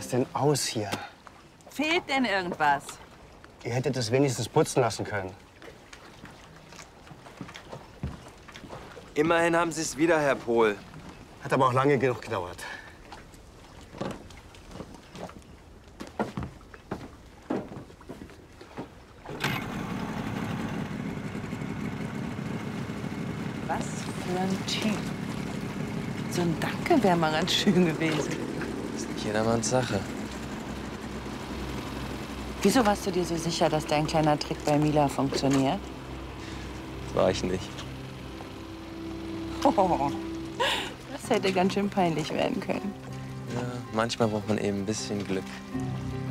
das denn aus hier? Fehlt denn irgendwas? Ihr hättet es wenigstens putzen lassen können. Immerhin haben Sie es wieder, Herr Pohl. Hat aber auch lange genug gedauert. Was für ein Typ. So ein Danke wäre mal ganz schön gewesen. Ist nicht jedermanns Sache. Wieso warst du dir so sicher, dass dein kleiner Trick bei Mila funktioniert? War ich nicht. Oh, das hätte ganz schön peinlich werden können. Ja, manchmal braucht man eben ein bisschen Glück.